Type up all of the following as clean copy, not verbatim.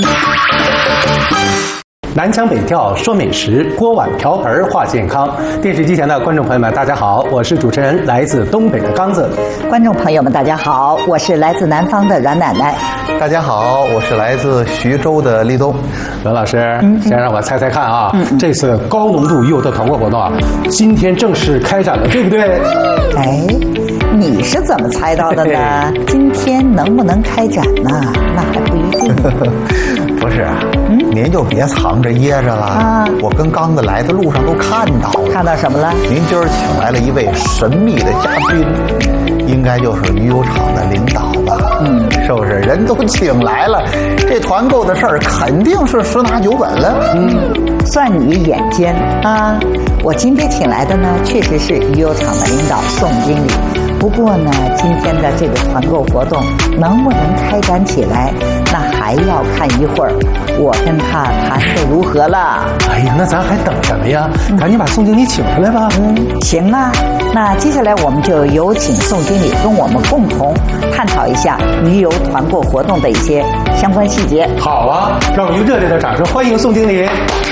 南腔北调说美食，锅碗瓢盆话健康。电视机前的观众朋友们，大家好，我是主持人来自东北的刚子。 观众朋友们，大家好，我是来自南方的阮奶奶。 大家好，我是来自徐州的立冬。 阮老师，先让我猜猜看啊，这次高浓度鱼油的团购活动啊，今天正式开展了，对不对？ 哎，你是怎么猜到的呢？今天能不能开展呢？那还不一定。 不是啊，您就别藏着掖着了啊！我跟刚子来的路上都看到了。 看到什么了？ 您今儿请来了一位神秘的嘉宾，应该就是鱼油厂的领导吧？是不是？人都请来了，这团购的事儿肯定是十拿九稳了。 算你眼尖啊！我今天请来的呢，确实是鱼油厂的领导宋经理。不过呢，今天的这个团购活动能不能开展起来，那还要看一会儿我跟他谈的如何了。 哎呀，那咱还等什么呀？赶紧把宋经理请出来吧。 行啊，那接下来我们就有请宋经理跟我们共同探讨一下鱼油团购活动的一些相关细节。 好啊，让我们用热烈的掌声欢迎宋经理。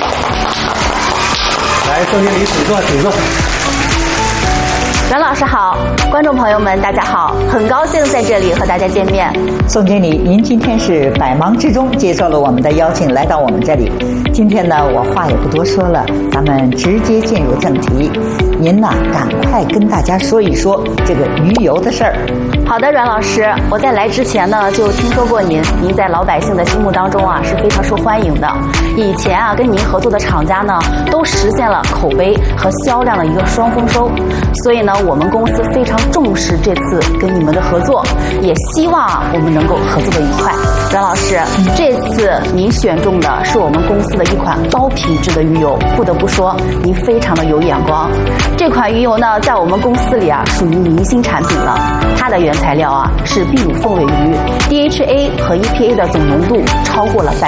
来，宋经理，请坐，请坐。 阮老师好，观众朋友们大家好，很高兴在这里和大家见面。 宋经理，您今天是百忙之中接受了我们的邀请，来到我们这里。今天呢，我话也不多说了，咱们直接进入正题。您呐，赶快跟大家说一说这个鱼油的事儿。 好的，阮老师，我在来之前呢，就听说过您在老百姓的心目当中啊是非常受欢迎的。以前啊，跟您合作的厂家呢，都实现了口碑和销量的一个双丰收。所以呢，我们公司非常重视这次跟你们的合作，也希望啊我们能够合作的愉快。阮老师，这次您选中的是我们公司的一款高品质的鱼油，不得不说您非常的有眼光。这款鱼油呢，在我们公司里啊属于明星产品了。它的原材料啊是秘鲁凤尾鱼 ，DHA 和 EPA 的总浓度超过了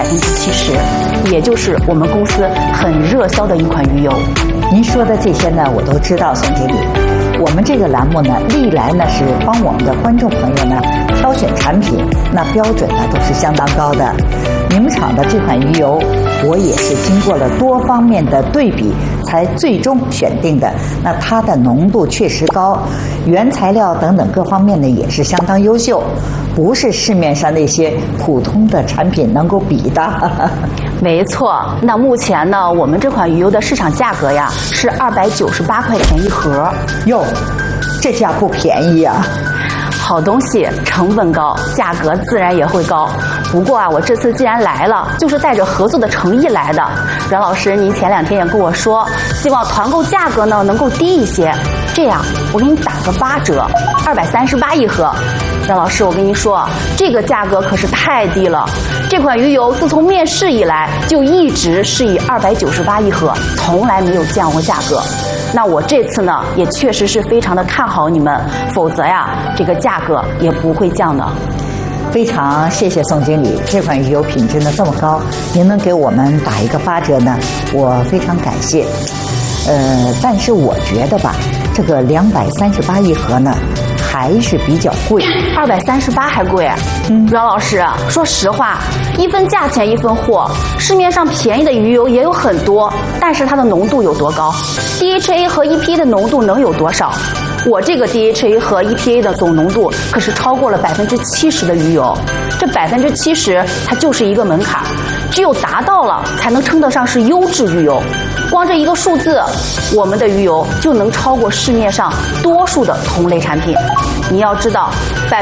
70%，也就是我们公司很热销的一款鱼油。 您说的这些呢，我都知道，宋经理。我们这个栏目呢，历来呢是帮我们的观众朋友呢挑选产品，那标准呢都是相当高的。你们厂的这款鱼油，我也是经过了多方面的对比，才最终选定的。那它的浓度确实高，原材料等等各方面呢也是相当优秀，不是市面上那些普通的产品能够比的。 没错，那目前呢，我们这款鱼油的市场价格呀是298块钱一盒。 哟，这价不便宜啊！ 好东西成本高，价格自然也会高。不过啊，我这次既然来了，就是带着合作的诚意来的。阮老师，您前2天也跟我说，希望团购价格呢能够低一些，这样我给你打个8折，238一盒。阮老师，我跟您说，这个价格可是太低了。这款鱼油自从面世以来，就一直是以298一盒，从来没有降过价格。那我这次呢，也确实是非常的看好你们，否则呀，这个价格也不会降的。 非常谢谢宋经理，这款鱼油品质呢这么高，您能给我们打一个8折呢，我非常感谢。但是我觉得吧，这个238一盒呢，还是比较贵 ，238还贵。阮老师，说实话，一分价钱一分货，市面上便宜的鱼油也有很多，但是它的浓度有多高 ？DHA 和 EPA 的浓度能有多少？我这个 DHA 和 EPA 的总浓度可是超过了70%的鱼油，这70%它就是一个门槛，只有达到了才能称得上是优质鱼油。光这一个数字，我们的鱼油就能超过市面上多数的同类产品。你要知道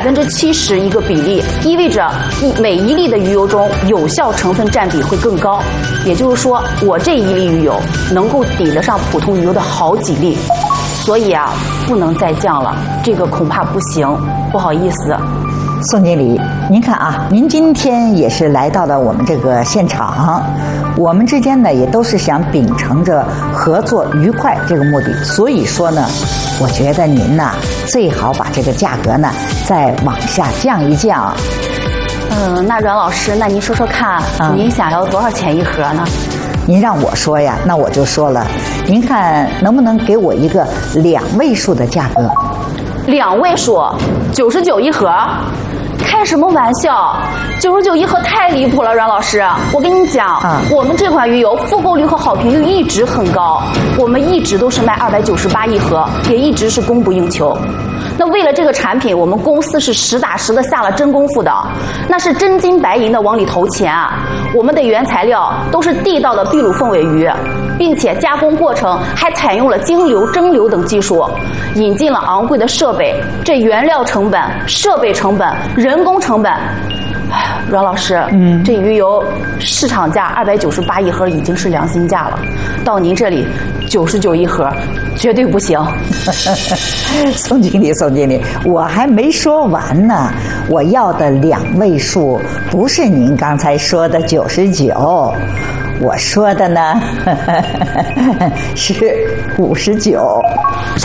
，70%一个比例，意味着每一粒的鱼油中有效成分占比会更高。也就是说，我这一粒鱼油能够抵得上普通鱼油的好几粒。所以啊，不能再降了，这个恐怕不行，不好意思。 宋经理，您看啊，您今天也是来到了我们这个现场，我们之间呢也都是想秉承着合作愉快这个目的，所以说呢，我觉得您呐最好把这个价格呢再往下降一降。 那阮老师，那您说说看，您想要多少钱一盒呢？ 您让我说呀，那我就说了，您看能不能给我一个2位数的价格？ 2位数，99一盒，开开什么玩笑？99一盒太离谱了，阮老师。我跟你讲，我们这款鱼油复购率和好评率一直很高，我们一直都是卖298一盒，也一直是供不应求。那为了这个产品，我们公司是实打实的下了真功夫的，那是真金白银的往里投钱啊！我们的原材料都是地道的秘鲁凤尾鱼，并且加工过程还采用了蒸馏等技术，引进了昂贵的设备，这原料成本、设备成本、人工成本。阮老师，这鱼油市场价298一盒已经是良心价了，到您这里99一盒，绝对不行。 宋经理，我还没说完呢，我要的2位数不是您刚才说的99，我说的呢是59。 啥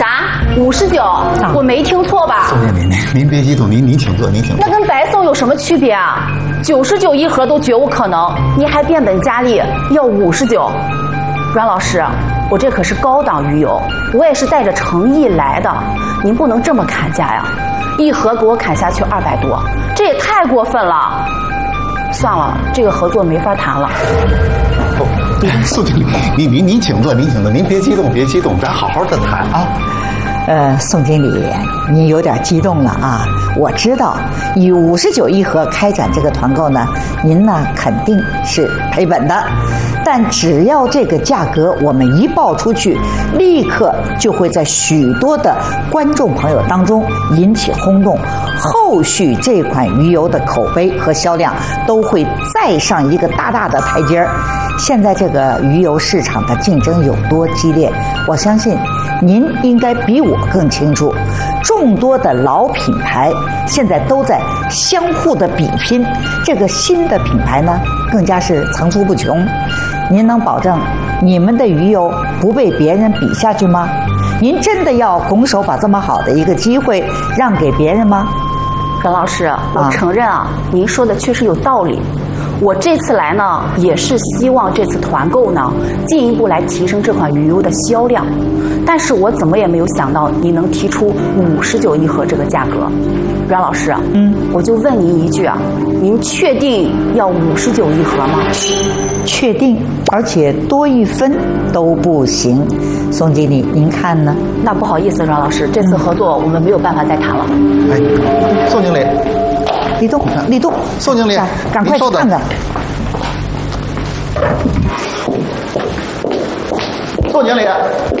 ？59？我没听错吧？ 宋经理，您别激动，您请坐，您请坐。 那跟白送有什么区别啊？99一盒都绝无可能，您还变本加厉要59。阮老师，我这可是高档鱼油，我也是带着诚意来的，您不能这么砍价呀！一盒给我砍下去200多，这也太过分了。算了，这个合作没法谈了。 宋经理，您请坐，您别激动，咱好好的谈啊。 宋经理，您有点激动了啊！我知道，以59一盒开展这个团购呢，您呢肯定是赔本的。但只要这个价格我们一报出去，立刻就会在许多的观众朋友当中引起轰动，后续这款鱼油的口碑和销量都会再上一个大大的台阶儿。现在这个鱼油市场的竞争有多激烈，我相信您应该比我更清楚。众多的老品牌现在都在相互的比拼，这个新的品牌呢更加是层出不穷。您能保证你们的鱼油不被别人比下去吗？您真的要拱手把这么好的一个机会让给别人吗？ 阮老师，我承认啊，您说的确实有道理。我这次来呢，也是希望这次团购呢，进一步来提升这款鱼油的销量。但是我怎么也没有想到你能提出59一盒这个价格。阮老师，我就问您一句啊，您确定要59一盒吗？ 确定，而且多1分都不行。宋经理，您看呢？ 那不好意思，阮老师，这次合作我们没有办法再谈了。 宋经理。 立冬， 宋经理， 赶快去看看。 宋经理，